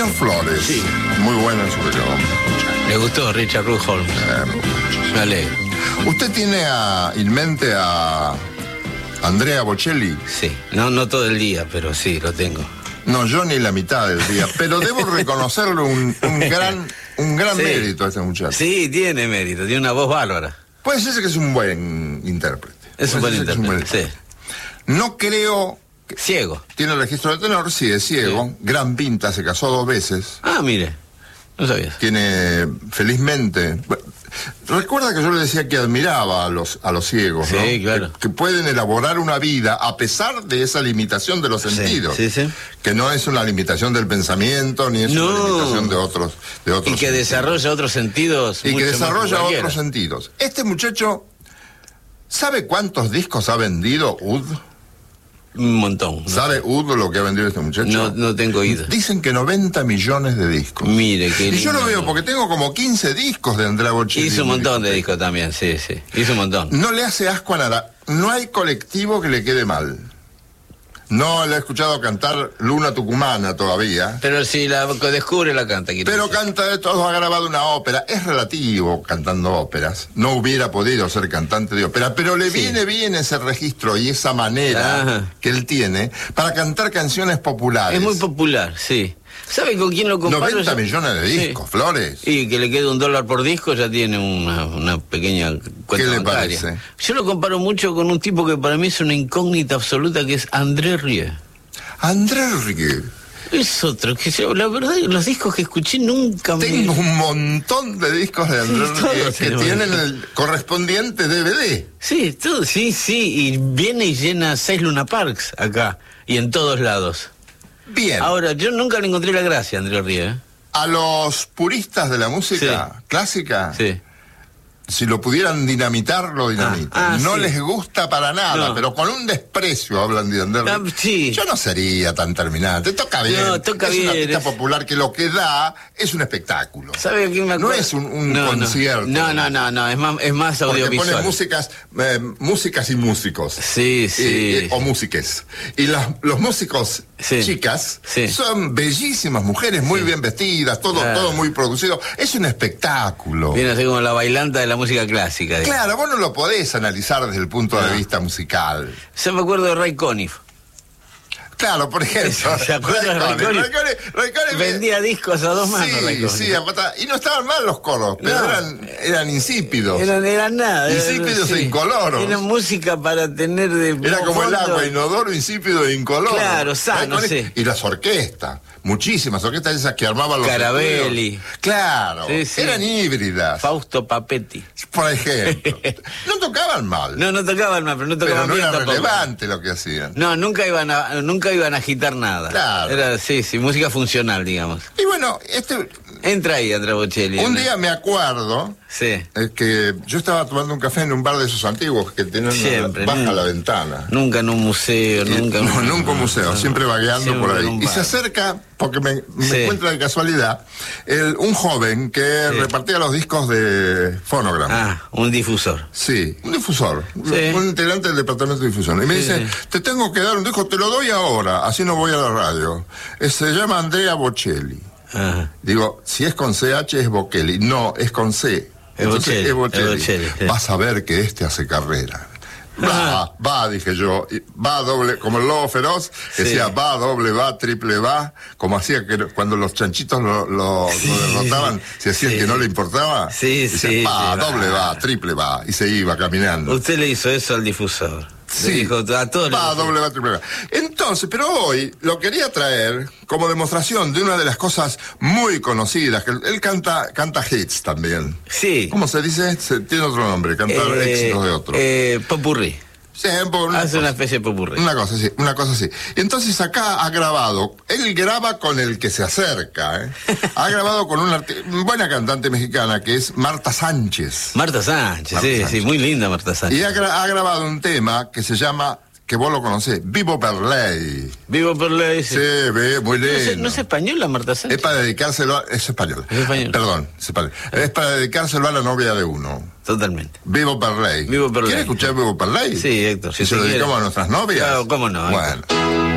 Señor Flores. Sí. Muy buena su programa. Le gustó Richard Ruth Holmes. Me alegro. ¿Usted tiene en mente a Andrea Bocelli? Sí, no todo el día, pero sí, lo tengo. No, yo ni la mitad del día, pero debo reconocerle un gran Sí. mérito a este muchacho. Sí, tiene mérito, tiene una voz bárbara. Puede ser que es un buen intérprete. Es un buen intérprete, sí. No creo... Ciego. Tiene registro de tenor, sí, es ciego. Sí. Gran pinta, se casó 2 veces. Ah, mire, no sabías. Tiene, felizmente... Recuerda que yo le decía que admiraba a los ciegos, ¿no? Sí, claro. Que pueden elaborar una vida a pesar de esa limitación de los sentidos. Sí, sí. Que no es una limitación del pensamiento, ni es una limitación de otros Y que sentidos. desarrolla otros sentidos. Y que mucho más desarrolla cualquiera. otros sentidos. Este muchacho, ¿sabe cuántos discos ha vendido Ud? Un montón. ¿No? ¿Sabe Ud lo que ha vendido este muchacho? No tengo oído. Dicen que 90 millones de discos. Mire, qué Y yo lo lindo. veo porque tengo como 15 discos de Andrea Bocelli. Hizo un montón de discos también, sí. Hizo un montón. No le hace asco a nada. No hay colectivo que le quede mal. No le he escuchado cantar Luna Tucumana todavía. Pero si la descubre, la canta. quiere Pero decir. canta de todo, ha grabado una ópera. Es relativo cantando óperas. No hubiera podido ser cantante de ópera, pero le Sí. viene bien ese registro y esa manera Ajá. que él tiene para cantar canciones populares. Es muy popular, sí. ¿Sabe con quién lo comparo? 90 Yo- millones de Sí. discos, Flores. Y que le quede $1 por disco, ya tiene una pequeña cuenta ¿Qué le bancaria. parece? Yo lo comparo mucho con un tipo que para mí es una incógnita absoluta, que es André Rieu. Andrés Rieu. Es otro, que la verdad, los discos que escuché nunca me... Tengo un montón de discos de Andrés todos Rieu que tenemos. tienen el correspondiente DVD. Sí, todo, sí, y viene y llena 6 Luna Parks acá, y en todos lados. Bien. Ahora, yo nunca le encontré la gracia a André Rieu, ¿eh? A los puristas de la música clásica, Sí. si lo pudieran dinamitar, lo dinamitan. No sí. les gusta para nada, No. pero con un desprecio hablan de Andrés Rieu. Sí. Yo no sería tan terminante. Toca bien. No, toca es bien, una artista es- popular que lo que da es un espectáculo. ¿Sabe a quién me acuerdo? No es un concierto. No, es más Porque audiovisual. pone músicas y músicos. Sí. O músiques. Y los músicos Sí. chicas Sí. son bellísimas mujeres, muy bien vestidas, todo muy producido. Es un espectáculo. Viene así como la bailanta de la música clásica. digamos. Claro, vos no lo podés analizar desde el punto de No. vista musical. Yo me acuerdo de Ray Conniff. Claro, por ejemplo. ¿Se acuerda de Ray Conniff? Ray Conniff Vendía discos a 2 manos, Ray Sí, Conniff. sí, y no estaban mal los coros, pero No. eran insípidos. Eran nada. Insípidos e incoloros. Era música para tener de... Era como el fondo. agua, inodoro, insípido e incoloro. Claro, sano, Ray Conniff. sí. Y las orquestas, muchísimas orquestas esas que armaban los Carabelli. estudios. Claro, Sí. eran híbridas, Fausto Papetti. por ejemplo. No tocaban mal, No tocaban mal, pero no pero tocaban no bien era tampoco. relevante lo que hacían. No, nunca iban a agitar nada. Claro. Era, sí, música funcional, digamos. Y bueno, Entra ahí, Andrea Bocelli. un día me acuerdo Sí. que yo estaba tomando un café en un bar de esos antiguos que tienen Siempre, baja nunca. la ventana. Nunca en un museo, nunca. Nunca un museo, siempre vagueando Siempre por en ahí. un Y bar. se acerca, porque me Sí. encuentra de casualidad, un joven que Sí. repartía los discos de Phonogram. Un difusor. Sí, un difusor, Sí. un integrante del departamento de difusión. Y me Sí, dice, sí. te tengo que dar un disco, te lo doy ahora, así no voy a la radio. Se llama Andrea Bocelli. Ajá. Digo, si es con CH es Bocelli. No, es con C. Entonces, Bocelli, es Bocelli. es Bocelli, sí. Vas a ver que este hace carrera. Va, dije yo, y va doble, como el lobo feroz, Sí. decía va, doble va, triple va, como hacía que cuando los chanchitos lo derrotaban, se hacía el que no le importaba. Sí, decía, sí, va, sí, doble va. va, triple va, y se iba caminando. Usted le hizo eso al difusor. Sí, Le dijo a todos. va, le dijo. doble va, triple va. Entonces, pero hoy lo quería traer como demostración de una de las cosas muy conocidas, que él canta hits también. Sí. ¿Cómo se dice? Tiene otro nombre, canta éxitos de otro. Popurrí. Sí, por una Hace cosa. una especie de popurrí. Una cosa así. Y entonces acá ha grabado, él graba con el que se acerca, ¿eh? Ha grabado con una buena cantante mexicana que es Marta Sánchez. Marta Sánchez, Marta sí, Sánchez. muy linda Marta Sánchez. Y ha grabado un tema que se llama, que vos lo conocés, Vivo per Ley. Vivo por ley. Sí, ve, muy lindo. ¿No es española Marta Es Sánchez? para dedicárselo, es español. Es español. Perdón, es español. Es para dedicárselo a la novia de uno. Totalmente. Vivo per Ley. Vivo per ¿Quiere Ley. escuchar Vivo per Ley? Sí, Héctor. Si se lo dedicamos a nuestras novias. Claro, cómo no. Bueno.